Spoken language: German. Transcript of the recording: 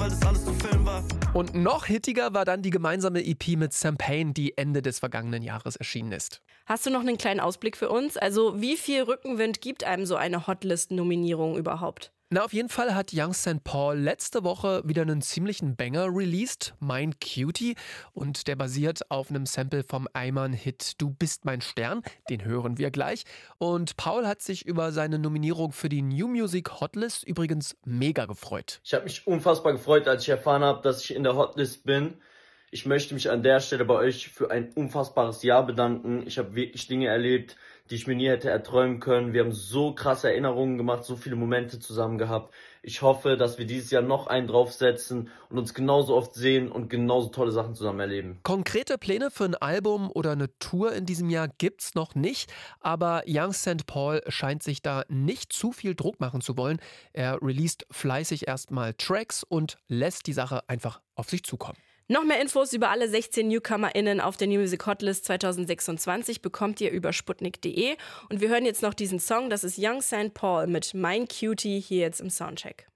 weil das alles zu Film war. Und noch hittiger war dann die gemeinsame EP mit Sam Payne, die Ende des vergangenen Jahres erschienen ist. Hast du noch einen kleinen Ausblick für uns? Also wie viel Rückenwind gibt einem so eine Hotlist-Nominierung überhaupt? Na, auf jeden Fall hat Young St. Paul letzte Woche wieder einen ziemlichen Banger released, Mein Cutie. Und der basiert auf einem Sample vom Ayman-Hit Du bist mein Stern. Den hören wir gleich. Und Paul hat sich über seine Nominierung für die New Music Hotlist übrigens mega gefreut. Ich habe mich unfassbar gefreut, als ich erfahren habe, dass ich in der Hotlist bin. Ich möchte mich an der Stelle bei euch für ein unfassbares Jahr bedanken. Ich habe wirklich Dinge erlebt, die ich mir nie hätte erträumen können. Wir haben so krasse Erinnerungen gemacht, so viele Momente zusammen gehabt. Ich hoffe, dass wir dieses Jahr noch einen draufsetzen und uns genauso oft sehen und genauso tolle Sachen zusammen erleben. Konkrete Pläne für ein Album oder eine Tour in diesem Jahr gibt's noch nicht, aber Young St. Paul scheint sich da nicht zu viel Druck machen zu wollen. Er released fleißig erstmal Tracks und lässt die Sache einfach auf sich zukommen. Noch mehr Infos über alle 16 NewcomerInnen auf der New Music Hotlist 2026 bekommt ihr über sputnik.de. Und wir hören jetzt noch diesen Song, das ist Young St. Paul mit Mein Cutie hier jetzt im Soundcheck.